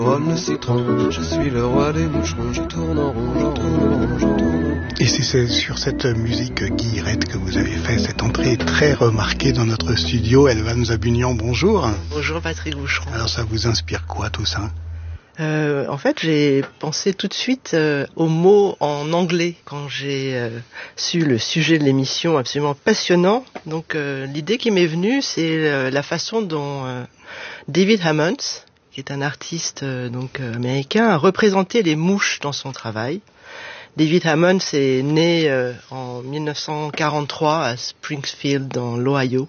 Rhum le citron, je suis le roi des moucherons, je tourne en rond, je tourne en rond, je tourne en rond. Et c'est sur cette musique Guillerette que vous avez fait cette entrée très remarquée dans notre studio. Elvan Zabunian, bonjour. Bonjour Patrick Boucheron. Alors ça vous inspire quoi tout ça ? En fait, j'ai pensé tout de suite aux mots en anglais quand j'ai su le sujet de l'émission absolument passionnant. Donc l'idée qui m'est venue, c'est la façon dont David Hammons, qui est un artiste américain, a représenté les mouches dans son travail. David Hammons est né en 1943 à Springfield dans l'Ohio.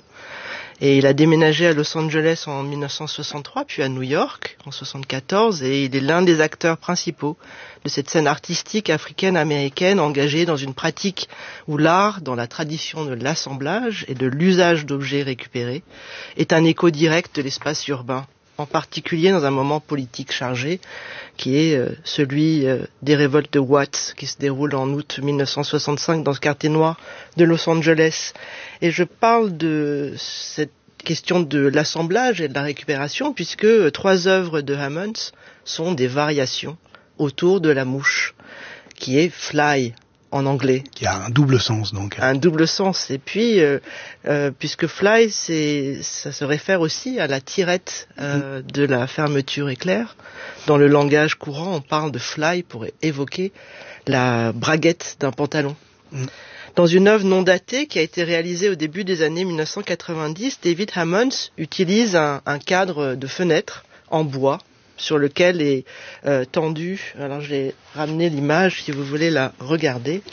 Et il a déménagé à Los Angeles en 1963, puis à New York en 1974, et il est l'un des acteurs principaux de cette scène artistique africaine-américaine engagée dans une pratique où l'art, dans la tradition de l'assemblage et de l'usage d'objets récupérés, est un écho direct de l'espace urbain, en particulier dans un moment politique chargé, qui est celui des révoltes de Watts, qui se déroulent en août 1965 dans ce quartier noir de Los Angeles. Et je parle de cette question de l'assemblage et de la récupération, puisque 3 œuvres de Hammons sont des variations autour de la mouche, qui est Fly en anglais. Il y a un double sens donc. Un double sens. Et puis, puisque Fly, ça se réfère aussi à la tirette de la fermeture éclair. Dans le langage courant, on parle de Fly pour évoquer la braguette d'un pantalon. Dans une œuvre non datée qui a été réalisée au début des années 1990, David Hammons utilise un cadre de fenêtre en bois sur lequel est tendu, alors j'ai ramené l'image si vous voulez la regarder,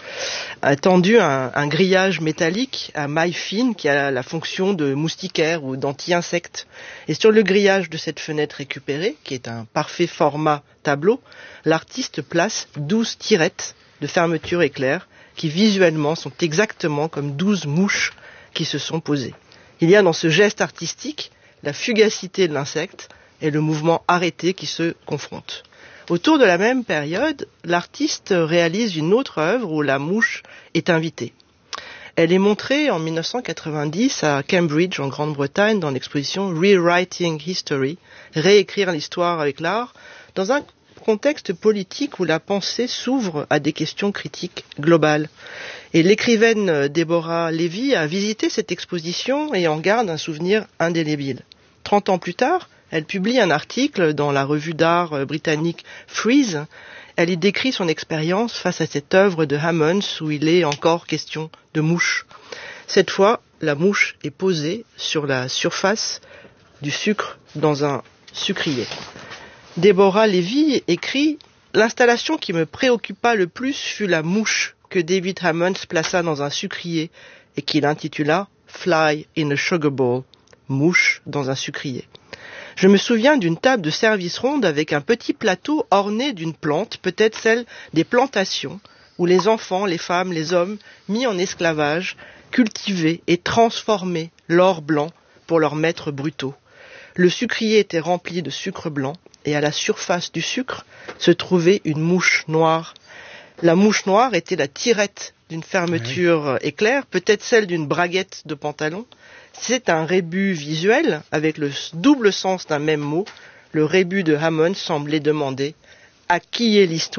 tendu un grillage métallique à mailles fines qui a la fonction de moustiquaire ou d'anti-insecte. Et sur le grillage de cette fenêtre récupérée, qui est un parfait format tableau, l'artiste place 12 tirettes de fermeture éclair qui visuellement sont exactement comme 12 mouches qui se sont posées. Il y a dans ce geste artistique la fugacité de l'insecte et le mouvement arrêté qui se confrontent. Autour de la même période, l'artiste réalise une autre œuvre où la mouche est invitée. Elle est montrée en 1990 à Cambridge, en Grande-Bretagne, dans l'exposition Rewriting History, réécrire l'histoire avec l'art, dans un contexte politique où la pensée s'ouvre à des questions critiques globales. Et l'écrivaine Deborah Levy a visité cette exposition et en garde un souvenir indélébile. 30 ans plus tard, elle publie un article dans la revue d'art britannique Frieze. Elle y décrit son expérience face à cette œuvre de Hammons où il est encore question de mouche. Cette fois, la mouche est posée sur la surface du sucre dans un sucrier. Deborah Levy écrit « L'installation qui me préoccupa le plus fut la mouche que David Hammons plaça dans un sucrier et qu'il intitula « Fly in a sugar bowl » mouche dans un sucrier. Je me souviens d'une table de service ronde avec un petit plateau orné d'une plante, peut-être celle des plantations, où les enfants, les femmes, les hommes, mis en esclavage, cultivaient et transformaient l'or blanc pour leurs maîtres brutaux. Le sucrier était rempli de sucre blanc, et à la surface du sucre se trouvait une mouche noire. La mouche noire était la tirette d'une fermeture éclair, peut-être celle d'une braguette de pantalon. C'est un rébus visuel avec le double sens d'un même mot. Le rébus de Hammons semblait demander à qui est l'histoire